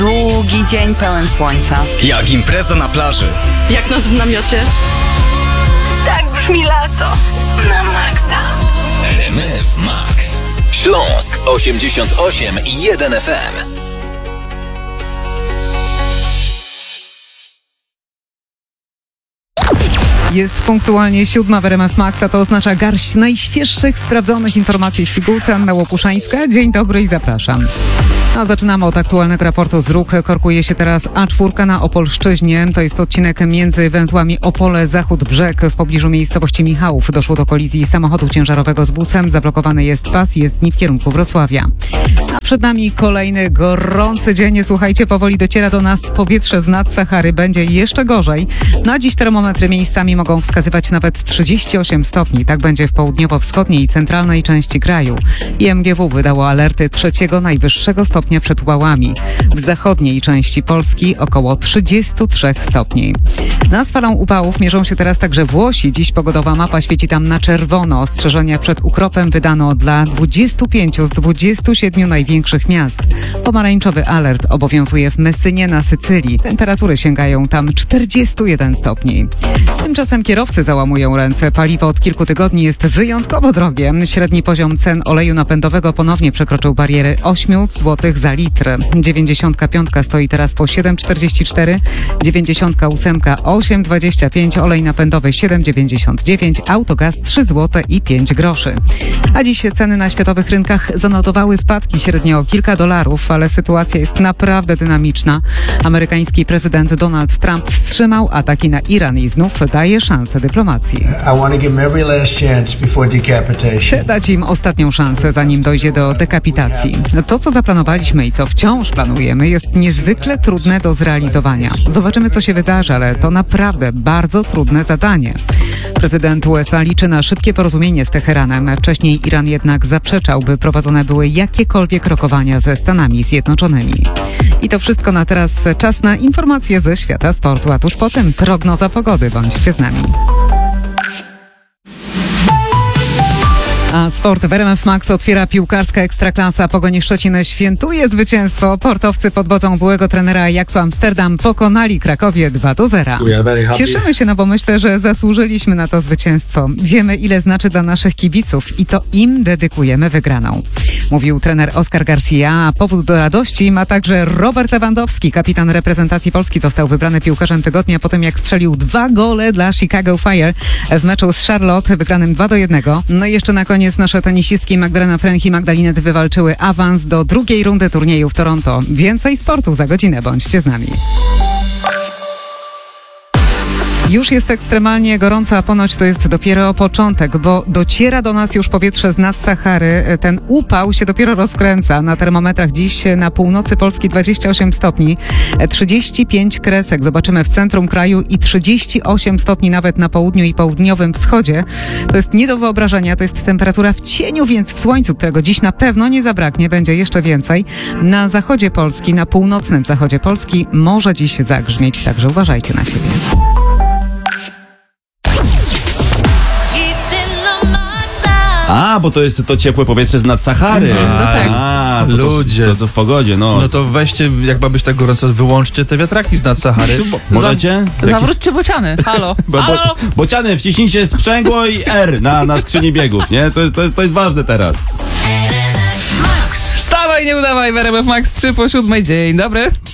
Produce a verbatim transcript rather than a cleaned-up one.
długi dzień pełen słońca. Jak impreza na plaży. Jak noc w namiocie. Tak brzmi lato. Na maksa. R M F Max. Śląsk osiemdziesiąt osiem i jeden F M. Jest punktualnie siódma w R M F Max, a to oznacza garść najświeższych, sprawdzonych informacji w pigułce. Anna Łokuszańska. Dzień dobry i zapraszam. A zaczynamy od aktualnego raportu z dróg. Korkuje się teraz A cztery na Opolszczyźnie. To jest odcinek między węzłami Opole, Zachód, Brzeg. W pobliżu miejscowości Michałów doszło do kolizji samochodu ciężarowego z busem. Zablokowany jest pas, jezdni w kierunku Wrocławia. A przed nami kolejny gorący dzień. Słuchajcie, powoli dociera do nas powietrze z nad Sahary. Będzie jeszcze gorzej. Na dziś termometry miejscami mogą wskazywać nawet trzydzieści osiem stopni. Tak będzie w południowo-wschodniej i centralnej części kraju. I M G W wydało alerty trzeciego najwyższego stopnia przed upałami. W zachodniej części Polski około trzydzieści trzy stopni. Na falą upałów mierzą się teraz także Włosi. Dziś pogodowa mapa świeci tam na czerwono. Ostrzeżenia przed ukropem wydano dla dwudziestu pięciu z dwudziestu siedmiu największych miast. Pomarańczowy alert obowiązuje w Messynie na Sycylii. Temperatury sięgają tam czterdziestu jeden stopni. Tymczasem kierowcy załamują ręce. Paliwo od kilku tygodni jest wyjątkowo drogie. Średni poziom cen oleju napędowego ponownie przekroczył bariery osiem złotych za litr. dziewięćdziesiątka piątka stoi teraz po siedem czterdzieści cztery, dziewięćdziesiątka ósemka osiem dwadzieścia pięć, olej napędowy siedem dziewięćdziesiąt dziewięć, autogaz trzy złote i pięć groszy. A dziś ceny na światowych rynkach zanotowały spadki średnio o kilka dolarów, ale sytuacja jest naprawdę dynamiczna. Amerykański prezydent Donald Trump wstrzymał ataki na Iran i znów daje szansę dyplomacji. Chcę dać im ostatnią szansę, zanim dojdzie do dekapitacji. To, co zaplanowaliśmy i co wciąż planujemy, jest niezwykle trudne do zrealizowania. Zobaczymy, co się wydarzy, ale to naprawdę bardzo trudne zadanie. Prezydent U S A liczy na szybkie porozumienie z Teheranem. Wcześniej Iran jednak zaprzeczał, by prowadzone były jakiekolwiek rokowania ze Stanami Zjednoczonymi. I to wszystko na teraz. Czas na informacje ze świata sportu, a tuż potem prognoza pogody. Bądźcie z nami. A sport w R M F Max otwiera piłkarska ekstraklasa. Pogoń Szczecin świętuje zwycięstwo. Portowcy pod wodzą byłego trenera Ajaxu Amsterdam pokonali Krakowie dwa do zera. Cieszymy się, no bo myślę, że zasłużyliśmy na to zwycięstwo. Wiemy, ile znaczy dla naszych kibiców i to im dedykujemy wygraną. Mówił trener Oscar Garcia, a powód do radości ma także Robert Lewandowski. Kapitan reprezentacji Polski został wybrany piłkarzem tygodnia po tym, jak strzelił dwa gole dla Chicago Fire w meczu z Charlotte wygranym dwa do jednego. No i jeszcze na koniec nasze tenisistki Magdalena Fręch i Magdalinet wywalczyły awans do drugiej rundy turnieju w Toronto. Więcej sportu za godzinę, bądźcie z nami. Już jest ekstremalnie gorąco, a ponoć to jest dopiero początek, bo dociera do nas już powietrze z nad Sahary. Ten upał się dopiero rozkręca. Na termometrach dziś na północy Polski dwadzieścia osiem stopni, trzydzieści pięć kresek zobaczymy w centrum kraju i trzydzieści osiem stopni nawet na południu i południowym wschodzie. To jest nie do wyobrażenia, to jest temperatura w cieniu, więc w słońcu, którego dziś na pewno nie zabraknie, będzie jeszcze więcej. Na zachodzie Polski, na północnym zachodzie Polski może dziś zagrzmieć, także uważajcie na siebie. A, bo to jest to ciepłe powietrze z nad Sahary. Mhm, no tak. A, to Ludzie. Co, to co w pogodzie, no. No to weźcie, jak ma być tak gorąco, wyłączcie te wiatraki z nad Sahary. Możecie? Zawróćcie bociany, halo, Bo, bo, halo. bociany, wciśnijcie sprzęgło i R na, na skrzyni biegów, nie? To, to, to jest ważne teraz. Wstawaj, nie udawaj, w R M F Max trzy po siódmej, dzień dobry.